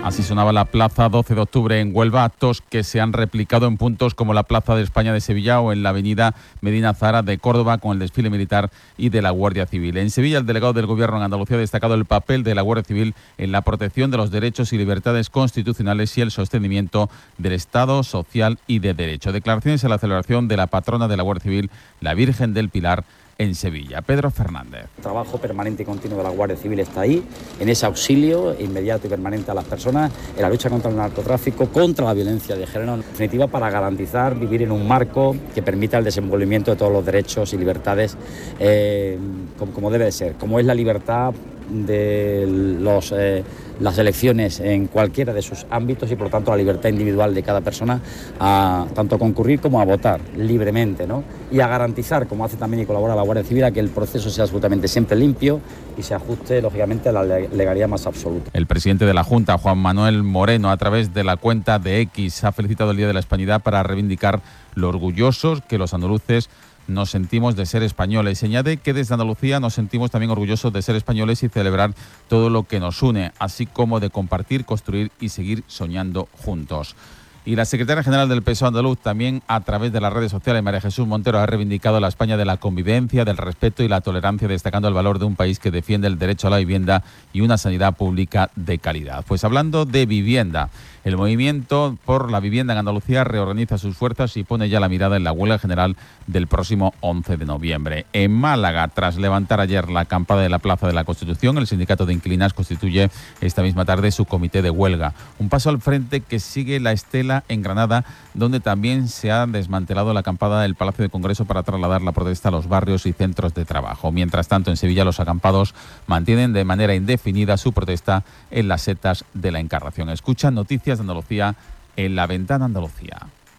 Así sonaba la Plaza 12 de Octubre en Huelva, actos que se han replicado en puntos como la Plaza de España de Sevilla o en la Avenida Medina Zahara de Córdoba con el desfile militar y de la Guardia Civil. En Sevilla, el delegado del Gobierno en Andalucía ha destacado el papel de la Guardia Civil en la protección de los derechos y libertades constitucionales y el sostenimiento del Estado social y de derecho. Declaraciones en la celebración de la patrona de la Guardia Civil, la Virgen del Pilar, en Sevilla. Pedro Fernández. El trabajo permanente y continuo de la Guardia Civil está ahí, en ese auxilio inmediato y permanente a las personas, en la lucha contra el narcotráfico, contra la violencia de género, en definitiva para garantizar vivir en un marco que permita el desenvolvimiento de todos los derechos y libertades como debe de ser, como es la libertad de las elecciones en cualquiera de sus ámbitos y por lo tanto la libertad individual de cada persona a tanto concurrir como a votar libremente, ¿no? Y a garantizar, como hace también y colabora la Guardia Civil, a que el proceso sea absolutamente siempre limpio y se ajuste lógicamente a la legalidad más absoluta. El presidente de la Junta, Juan Manuel Moreno, a través de la cuenta de X, ha felicitado el Día de la Hispanidad para reivindicar lo orgullosos que los andaluces nos sentimos de ser españoles. Y añade que desde Andalucía nos sentimos también orgullosos de ser españoles y celebrar todo lo que nos une, así como de compartir, construir y seguir soñando juntos. Y la secretaria general del PSOE andaluz también a través de las redes sociales, María Jesús Montero, ha reivindicado la España de la convivencia, del respeto y la tolerancia, destacando el valor de un país que defiende el derecho a la vivienda y una sanidad pública de calidad. Pues hablando de vivienda, el movimiento por la vivienda en Andalucía reorganiza sus fuerzas y pone ya la mirada en la huelga general del próximo 11 de noviembre. En Málaga, tras levantar ayer la acampada de la Plaza de la Constitución, el sindicato de inquilinas constituye esta misma tarde su comité de huelga. Un paso al frente que sigue la estela en Granada, donde también se ha desmantelado la acampada del Palacio de Congreso para trasladar la protesta a los barrios y centros de trabajo. Mientras tanto, en Sevilla los acampados mantienen de manera indefinida su protesta en las setas de la Encarnación. Escuchan Noticias de Andalucía en La Ventana Andalucía.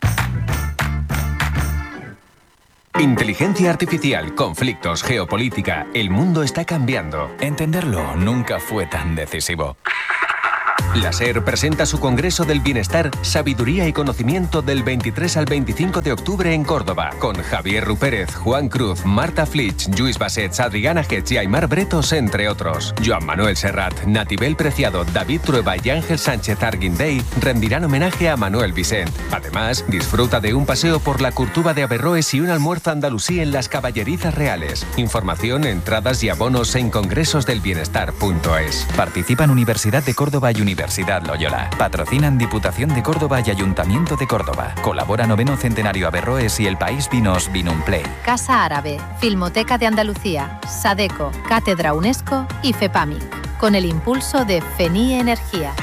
Inteligencia artificial, conflictos, geopolítica. El mundo está cambiando. Entenderlo nunca fue tan decisivo. La SER presenta su Congreso del Bienestar, Sabiduría y Conocimiento del 23 al 25 de octubre en Córdoba, con Javier Rupérez, Juan Cruz, Marta Flitsch, Lluís Bassets, Adriana Getz y Aymar Bretos, entre otros. Joan Manuel Serrat, Natibel Preciado, David Trueba y Ángel Sánchez Arguindey rendirán homenaje a Manuel Vicent. Además, disfruta de un paseo por la Curtuba de Averroes y un almuerzo andalusí en las Caballerizas Reales. Información, entradas y abonos en congresosdelbienestar.es. Participan Universidad de Córdoba y Universidad Loyola. Patrocinan Diputación de Córdoba y Ayuntamiento de Córdoba. Colabora 9º Centenario Averroes y El País Vinos Vinumplay. Casa Árabe, Filmoteca de Andalucía, Sadeco, Cátedra UNESCO y FEPAMIC. Con el impulso de FENIE Energía.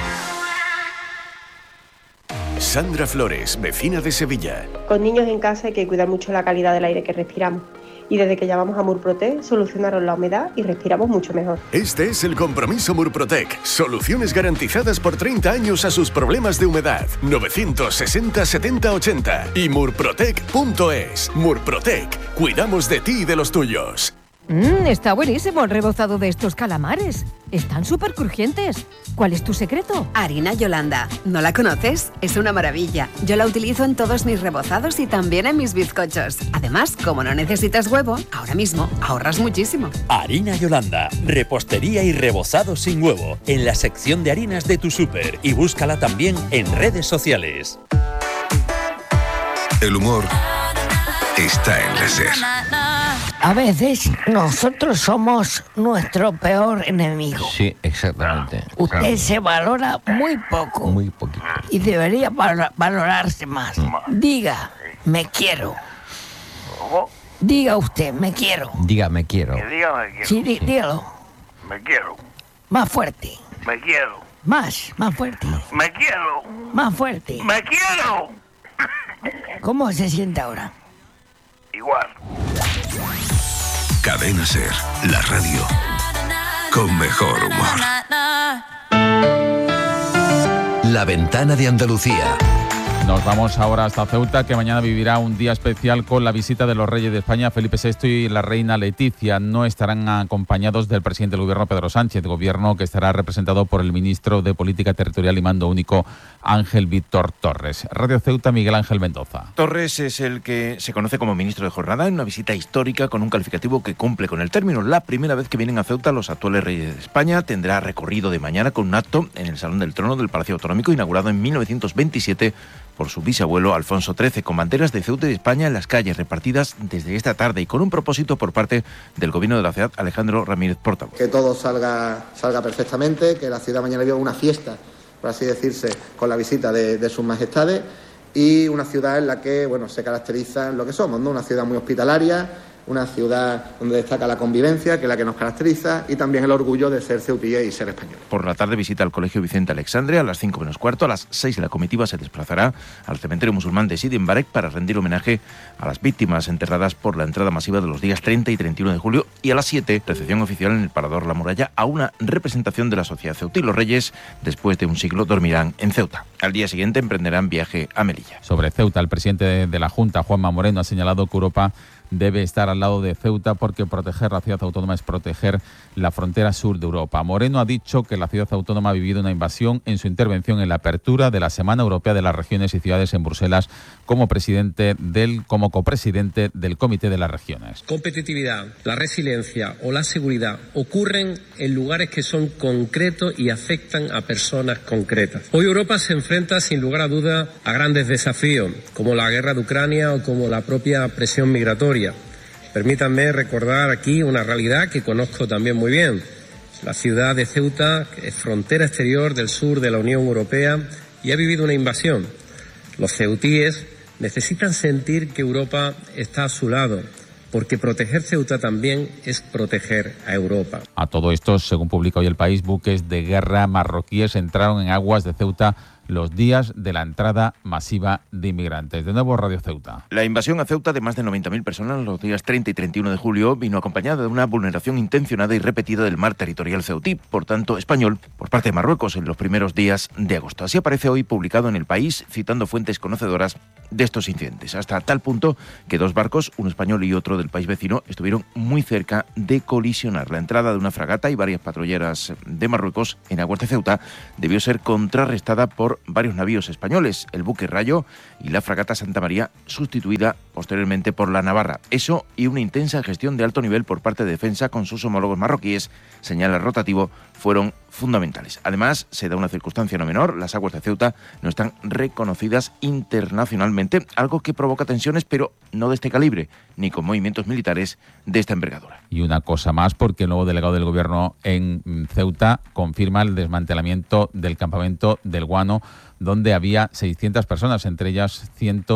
Sandra Flores, vecina de Sevilla. Con niños en casa hay que cuidar mucho la calidad del aire que respiramos. Y desde que llamamos a Murprotec solucionaron la humedad y respiramos mucho mejor. Este es el compromiso Murprotec. Soluciones garantizadas por 30 años a sus problemas de humedad. 960 70 80 y murprotec.es. Murprotec. Cuidamos de ti y de los tuyos. Está buenísimo el rebozado de estos calamares. Están súper crujientes. ¿Cuál es tu secreto? Harina Yolanda. ¿No la conoces? Es una maravilla. Yo la utilizo en todos mis rebozados y también en mis bizcochos. Además, como no necesitas huevo, ahora mismo ahorras muchísimo. Harina Yolanda. Repostería y rebozado sin huevo. En la sección de harinas de tu súper. Y búscala también en redes sociales. El humor está en la SER. A veces nosotros somos nuestro peor enemigo. Sí, exactamente. Usted se valora muy poco. Muy poquito. Y debería valorarse más. Diga, me quiero. Diga usted, me quiero. Diga, me quiero. Diga, me quiero. Sí, dígalo. Me quiero. Más fuerte. Me quiero. Más fuerte. Me quiero. Más fuerte. Me quiero. ¿Cómo se siente ahora? Igual. Cadena SER, la radio con mejor humor. La Ventana de Andalucía. Nos vamos ahora hasta Ceuta, que mañana vivirá un día especial con la visita de los reyes de España, Felipe VI y la reina Leticia. No estarán acompañados del presidente del gobierno, Pedro Sánchez, gobierno que estará representado por el ministro de Política Territorial y Mando Único, Ángel Víctor Torres. Radio Ceuta, Miguel Ángel Mendoza. Torres es el que se conoce como ministro de jornada en una visita histórica con un calificativo que cumple con el término. La primera vez que vienen a Ceuta los actuales reyes de España. Tendrá recorrido de mañana con un acto en el Salón del Trono del Palacio Autonómico, inaugurado en 1927 por su bisabuelo Alfonso XIII, con banderas de Ceuta y de España en las calles repartidas desde esta tarde y con un propósito por parte del gobierno de la ciudad, Alejandro Ramírez Portavoz. Que todo salga perfectamente, que la ciudad mañana viva una fiesta, por así decirse, con la visita de sus majestades, y una ciudad en la que se caracteriza en lo que somos, ¿no? Una ciudad muy hospitalaria, una ciudad donde destaca la convivencia, que es la que nos caracteriza, y también el orgullo de ser ceutíes y ser españoles. Por la tarde visita al Colegio Vicente Alexandre a las 5 menos cuarto. A las 6 la comitiva se desplazará al cementerio musulmán de Sidi en Barek para rendir homenaje a las víctimas enterradas por la entrada masiva de los días 30 y 31 de julio. Y a las 7, recepción oficial en el Parador La Muralla a una representación de la sociedad ceutí. Los reyes, después de un siglo, dormirán en Ceuta. Al día siguiente emprenderán viaje a Melilla. Sobre Ceuta, el presidente de la Junta, Juanma Moreno, ha señalado que Europa debe estar al lado de Ceuta porque proteger la ciudad autónoma es proteger la frontera sur de Europa. Moreno ha dicho que la ciudad autónoma ha vivido una invasión en su intervención en la apertura de la Semana Europea de las Regiones y Ciudades en Bruselas como copresidente del Comité de las Regiones. Competitividad, la resiliencia o la seguridad ocurren en lugares que son concretos y afectan a personas concretas. Hoy Europa se enfrenta sin lugar a dudas a grandes desafíos como la guerra de Ucrania o como la propia presión migratoria. Permítanme recordar aquí una realidad que conozco también muy bien. La ciudad de Ceuta es frontera exterior del sur de la Unión Europea y ha vivido una invasión. Los ceutíes necesitan sentir que Europa está a su lado, porque proteger Ceuta también es proteger a Europa. A todo esto, según publica hoy El País, buques de guerra marroquíes entraron en aguas de Ceuta los días de la entrada masiva de inmigrantes. De nuevo, Radio Ceuta. La invasión a Ceuta de más de 90.000 personas los días 30 y 31 de julio vino acompañada de una vulneración intencionada y repetida del mar territorial ceutí, por tanto español, por parte de Marruecos en los primeros días de agosto. Así aparece hoy publicado en El País, citando fuentes conocedoras de estos incidentes, hasta tal punto que dos barcos, uno español y otro del país vecino, estuvieron muy cerca de colisionar. La entrada de una fragata y varias patrulleras de Marruecos en aguas de Ceuta debió ser contrarrestada por varios navíos españoles, el buque Rayo y la fragata Santa María, sustituida posteriormente por la Navarra. Eso y una intensa gestión de alto nivel por parte de Defensa con sus homólogos marroquíes, señala Rotativo, fueron fundamentales. Además, se da una circunstancia no menor: las aguas de Ceuta no están reconocidas internacionalmente, algo que provoca tensiones, pero no de este calibre, ni con movimientos militares de esta envergadura. Y una cosa más, porque el nuevo delegado del Gobierno en Ceuta confirma el desmantelamiento del campamento del Guano, donde había 600 personas, entre ellas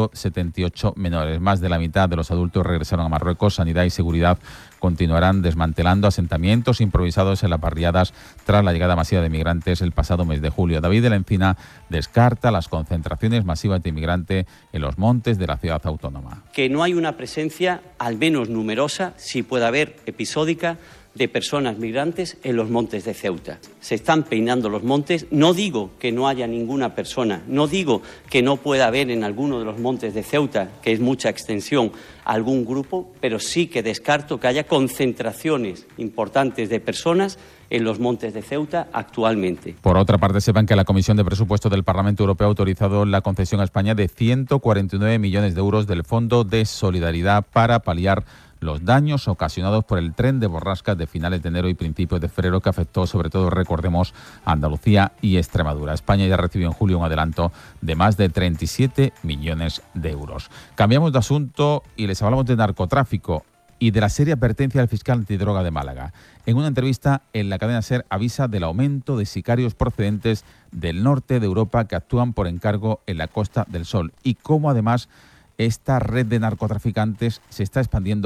178 menores. Más de la mitad de los adultos regresaron a Marruecos. Sanidad y Seguridad continuarán desmantelando asentamientos improvisados en las barriadas tras la llegada masiva de migrantes el pasado mes de julio. David de la Encina descarta las concentraciones masivas de inmigrantes en los montes de la ciudad autónoma. Que no hay una presencia, al menos numerosa, si puede haber episódica, de personas migrantes en los montes de Ceuta. Se están peinando los montes. No digo que no haya ninguna persona, no digo que no pueda haber en alguno de los montes de Ceuta, que es mucha extensión, algún grupo, pero sí que descarto que haya concentraciones importantes de personas en los montes de Ceuta actualmente. Por otra parte, sepan que la Comisión de Presupuestos del Parlamento Europeo ha autorizado la concesión a España de 149 millones de euros del Fondo de Solidaridad para paliar los daños ocasionados por el tren de borrascas de finales de enero y principios de febrero, que afectó sobre todo, recordemos, a Andalucía y Extremadura. España ya recibió en julio un adelanto de más de 37 millones de euros. Cambiamos de asunto y les hablamos de narcotráfico y de la seria advertencia del fiscal antidroga de Málaga. En una entrevista en la cadena SER avisa del aumento de sicarios procedentes del norte de Europa que actúan por encargo en la Costa del Sol y cómo además esta red de narcotraficantes se está expandiendo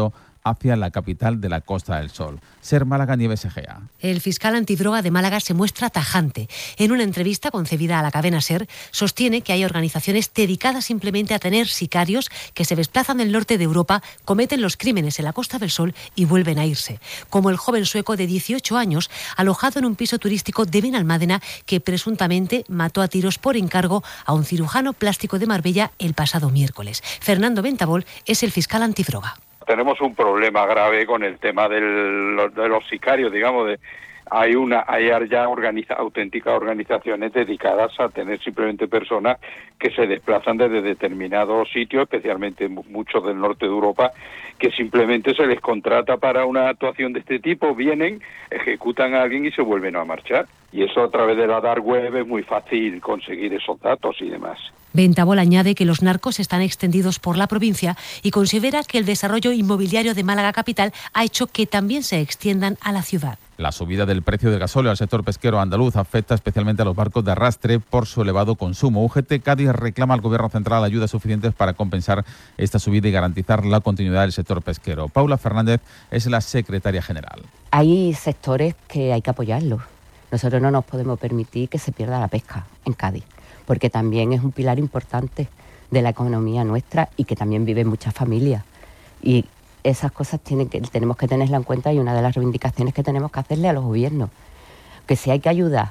hacia la capital de la Costa del Sol. Ser Málaga, Nieves Egea. El fiscal antidroga de Málaga se muestra tajante. En una entrevista concedida a la cadena SER, sostiene que hay organizaciones dedicadas simplemente a tener sicarios que se desplazan del norte de Europa, cometen los crímenes en la Costa del Sol y vuelven a irse. Como el joven sueco de 18 años, alojado en un piso turístico de Benalmádena, que presuntamente mató a tiros por encargo a un cirujano plástico de Marbella el pasado miércoles. Fernando Ventabol es el fiscal antidroga. Tenemos un problema grave con el tema de los sicarios, digamos. Hay ya auténticas organizaciones dedicadas a tener simplemente personas que se desplazan desde determinados sitios, especialmente muchos del norte de Europa, que simplemente se les contrata para una actuación de este tipo, vienen, ejecutan a alguien y se vuelven a marchar. Y eso a través de la dark web es muy fácil conseguir esos datos y demás. Ventabol añade que los narcos están extendidos por la provincia y considera que el desarrollo inmobiliario de Málaga capital ha hecho que también se extiendan a la ciudad. La subida del precio del gasóleo al sector pesquero andaluz afecta especialmente a los barcos de arrastre por su elevado consumo. UGT Cádiz reclama al Gobierno central ayudas suficientes para compensar esta subida y garantizar la continuidad del sector pesquero. Paula Fernández es la secretaria general. Hay sectores que hay que apoyarlos. Nosotros no nos podemos permitir que se pierda la pesca en Cádiz, porque también es un pilar importante de la economía nuestra y que también viven muchas familias. Y esas cosas tenemos que tenerlas en cuenta, y una de las reivindicaciones que tenemos que hacerle a los gobiernos, que si hay que ayudar,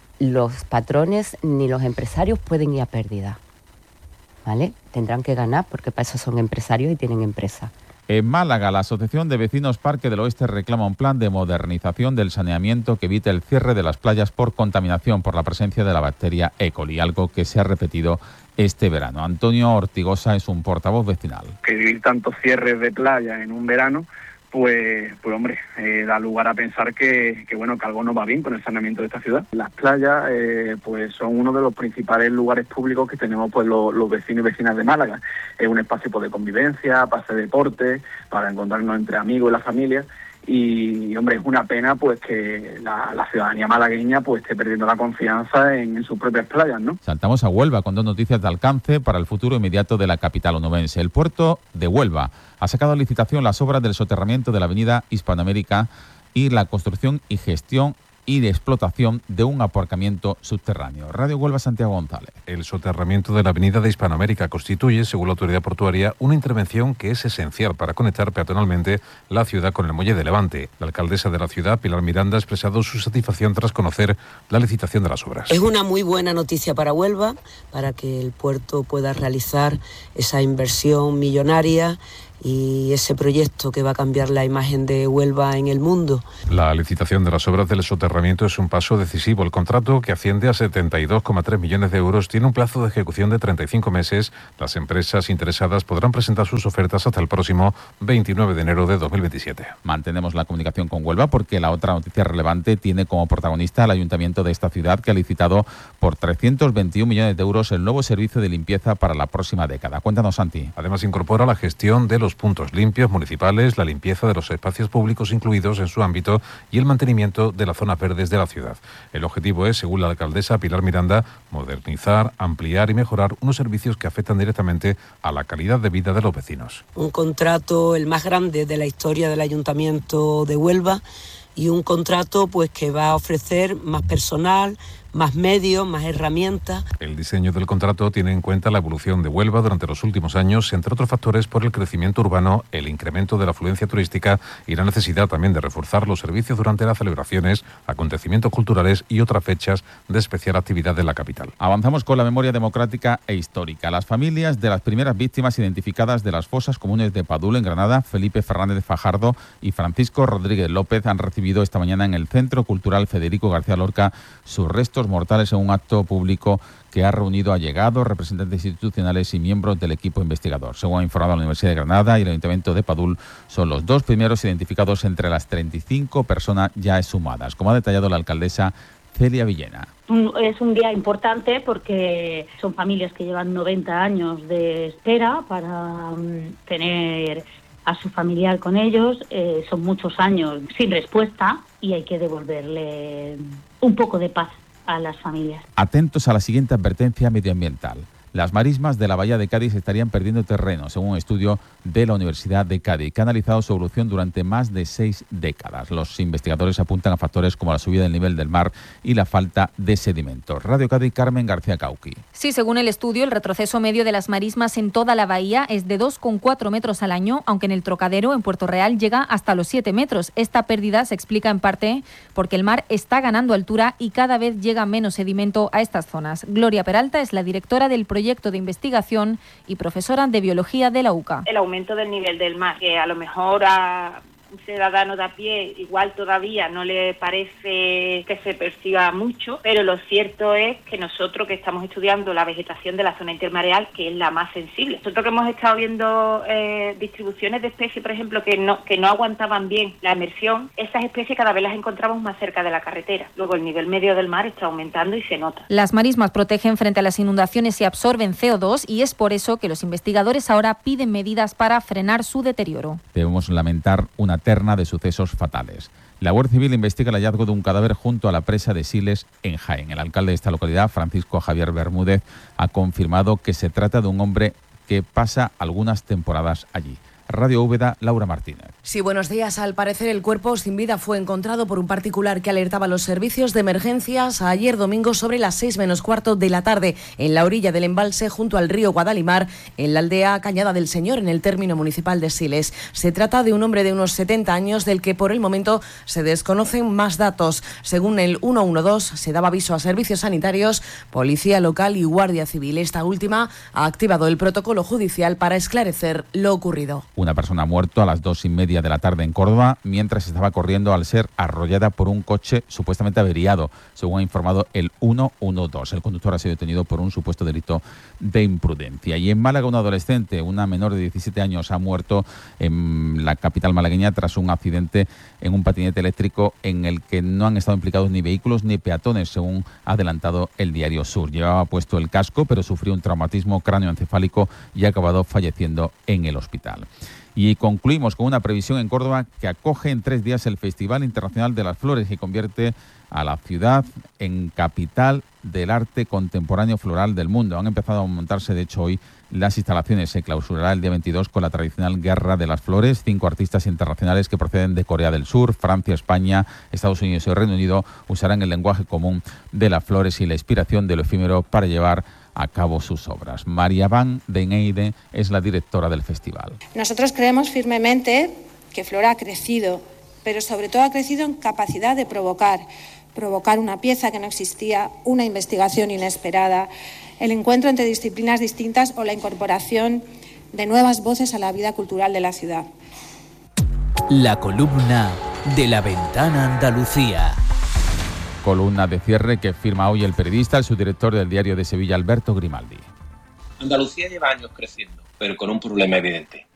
los patrones ni los empresarios pueden ir a pérdida, ¿vale? Tendrán que ganar porque para eso son empresarios y tienen empresas. En Málaga, la Asociación de Vecinos Parque del Oeste reclama un plan de modernización del saneamiento que evite el cierre de las playas por contaminación por la presencia de la bacteria E. coli, algo que se ha repetido este verano. Antonio Ortigosa es un portavoz vecinal. Que vivir tantos cierres de playa en un verano, pues hombre, da lugar a pensar que algo no va bien con el saneamiento de esta ciudad. Las playas pues son uno de los principales lugares públicos que tenemos pues los vecinos y vecinas de Málaga. Es un espacio pues, de convivencia, para hacer deporte, para encontrarnos entre amigos y la familia. Y hombre, es una pena pues que la ciudadanía malagueña pues esté perdiendo la confianza en sus propias playas, ¿no? Saltamos a Huelva con dos noticias de alcance para el futuro inmediato de la capital onubense. El puerto de Huelva ha sacado a licitación las obras del soterramiento de la avenida Hispanoamérica y la construcción y gestión y de explotación de un aparcamiento subterráneo. Radio Huelva, Santiago González. El soterramiento de la avenida de Hispanoamérica constituye, según la autoridad portuaria, una intervención que es esencial para conectar peatonalmente la ciudad con el muelle de Levante. La alcaldesa de la ciudad, Pilar Miranda, ha expresado su satisfacción tras conocer la licitación de las obras. Es una muy buena noticia para Huelva, para que el puerto pueda realizar esa inversión millonaria y ese proyecto que va a cambiar la imagen de Huelva en el mundo. La licitación de las obras del soterramiento es un paso decisivo. El contrato, que asciende a 72,3 millones de euros, tiene un plazo de ejecución de 35 meses. Las empresas interesadas podrán presentar sus ofertas hasta el próximo 29 de enero de 2027. Mantenemos la comunicación con Huelva porque la otra noticia relevante tiene como protagonista al ayuntamiento de esta ciudad, que ha licitado por 321 millones de euros el nuevo servicio de limpieza para la próxima década. Cuéntanos, Santi. Además, incorpora la gestión de los puntos limpios municipales, la limpieza de los espacios públicos incluidos en su ámbito y el mantenimiento de las zonas verdes de la ciudad. El objetivo es, según la alcaldesa Pilar Miranda, modernizar, ampliar y mejorar unos servicios que afectan directamente a la calidad de vida de los vecinos. Un contrato, el más grande de la historia del Ayuntamiento de Huelva, y un contrato pues que va a ofrecer más personal, más medios, más herramientas. El diseño del contrato tiene en cuenta la evolución de Huelva durante los últimos años, entre otros factores por el crecimiento urbano, el incremento de la afluencia turística y la necesidad también de reforzar los servicios durante las celebraciones, acontecimientos culturales y otras fechas de especial actividad de la capital. Avanzamos con la memoria democrática e histórica. Las familias de las primeras víctimas identificadas de las fosas comunes de Padul en Granada, Felipe Fernández Fajardo y Francisco Rodríguez López, han recibido esta mañana en el Centro Cultural Federico García Lorca sus restos mortales en un acto público que ha reunido allegados, representantes institucionales y miembros del equipo investigador. Según ha informado la Universidad de Granada y el Ayuntamiento de Padul, son los dos primeros identificados entre las 35 personas ya exhumadas, como ha detallado la alcaldesa Celia Villena. Es un día importante porque son familias que llevan 90 años de espera para tener a su familiar con ellos. Son muchos años sin respuesta y hay que devolverle un poco de paz a las familias. Atentos a la siguiente advertencia medioambiental. Las marismas de la bahía de Cádiz estarían perdiendo terreno, según un estudio de la Universidad de Cádiz, que ha analizado su evolución durante más de 6 décadas. Los investigadores apuntan a factores como la subida del nivel del mar y la falta de sedimentos. Radio Cádiz, Carmen García Cauqui. Sí, según el estudio, el retroceso medio de las marismas en toda la bahía es de 2,4 metros al año, aunque en el Trocadero, en Puerto Real, llega hasta los 7 metros. Esta pérdida se explica en parte porque el mar está ganando altura y cada vez llega menos sedimento a estas zonas. Gloria Peralta es la directora del proyecto de investigación y profesora de biología de la UCA. El aumento del nivel del mar, que a lo mejor a un ciudadano de a pie igual todavía no le parece que se perciba mucho, pero lo cierto es que nosotros que estamos estudiando la vegetación de la zona intermareal, que es la más sensible, nosotros que hemos estado viendo distribuciones de especies, por ejemplo, que no aguantaban bien la emersión, esas especies cada vez las encontramos más cerca de la carretera. Luego el nivel medio del mar está aumentando y se nota. Las marismas protegen frente a las inundaciones y absorben CO2 y es por eso que los investigadores ahora piden medidas para frenar su deterioro. Debemos lamentar una terna de sucesos fatales. La Guardia Civil investiga el hallazgo de un cadáver junto a la presa de Siles, en Jaén. El alcalde de esta localidad, Francisco Javier Bermúdez, ha confirmado que se trata de un hombre que pasa algunas temporadas allí. Radio Úbeda, Laura Martínez. Sí, buenos días. Al parecer, el cuerpo sin vida fue encontrado por un particular que alertaba a los servicios de emergencias ayer domingo sobre las 6:15 de la tarde en la orilla del embalse junto al río Guadalimar, en la aldea Cañada del Señor, en el término municipal de Siles. Se trata de un hombre de unos 70 años del que por el momento se desconocen más datos. Según el 112, se daba aviso a servicios sanitarios, policía local y guardia civil. Esta última ha activado el protocolo judicial para esclarecer lo ocurrido. Una persona ha muerto a las 2:30 de la tarde en Córdoba mientras estaba corriendo al ser arrollada por un coche supuestamente averiado, según ha informado el 112. El conductor ha sido detenido por un supuesto delito de imprudencia. Y en Málaga, un adolescente, una menor de 17 años, ha muerto en la capital malagueña tras un accidente en un patinete eléctrico en el que no han estado implicados ni vehículos ni peatones, según ha adelantado el Diario Sur. Llevaba puesto el casco, pero sufrió un traumatismo cráneoencefálico y ha acabado falleciendo en el hospital. Y concluimos con una previsión en Córdoba que acoge en 3 días el Festival Internacional de las Flores, que convierte a la ciudad en capital del arte contemporáneo floral del mundo. Han empezado a montarse, de hecho, hoy las instalaciones. Se clausurará el día 22 con la tradicional Guerra de las Flores. 5 artistas internacionales que proceden de Corea del Sur, Francia, España, Estados Unidos y Reino Unido usarán el lenguaje común de las flores y la inspiración de lo efímero para llevar a cabo sus obras. María Van den Eyde es la directora del festival. Nosotros creemos firmemente que Flora ha crecido, pero sobre todo ha crecido en capacidad de provocar una pieza que no existía, una investigación inesperada, el encuentro entre disciplinas distintas o la incorporación de nuevas voces a la vida cultural de la ciudad. La columna de La Ventana Andalucía. Columna de cierre que firma hoy el periodista, el subdirector del Diario de Sevilla, Alberto Grimaldi. Andalucía lleva años creciendo, pero con un problema evidente.